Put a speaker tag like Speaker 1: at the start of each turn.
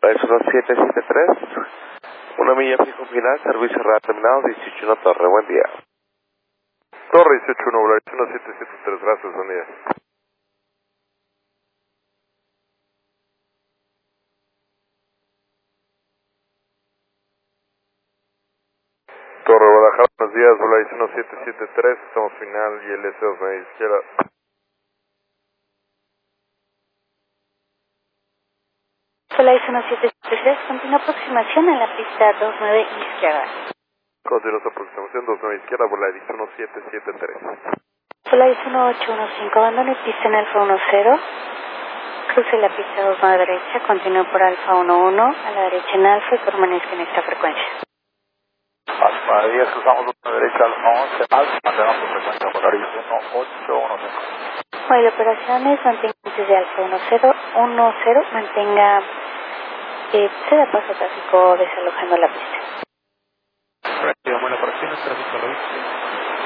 Speaker 1: es 1773, una milla fijo final, servicio real terminado, 181 Torre, buen día.
Speaker 2: Torre 181, Volaris 1773, gracias, buen día. Torre Guadalajara, buenos días, Volaris 1773, estamos final y el S2 media izquierda.
Speaker 3: Volaris 1773, continúa aproximación en la pista 29 izquierda.
Speaker 2: Continuamos aproximación 29 izquierda, Volaris 1773.
Speaker 3: Volaris 1815, abandone pista en Alfa 10, cruce la pista 29 derecha, continúe por Alfa 11, a la derecha en Alfa y permanezca en esta frecuencia.
Speaker 4: Alfa 10, cruzamos la derecha, Alfa 11, Alfa, mantenemos su frecuencia, Volaris 1815.
Speaker 3: Bueno, operaciones, mantenga antes de Alfa 10, mantenga, se da paso tráfico desalojando la pista.
Speaker 4: Buena operación, tráfico a la vista.